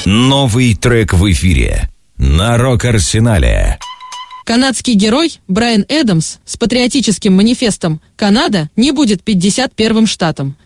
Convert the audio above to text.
Новый трек в эфире на Рок-Арсенале. Канадский герой Брайан Эдамс с патриотическим манифестом «Канада не будет 51-м штатом».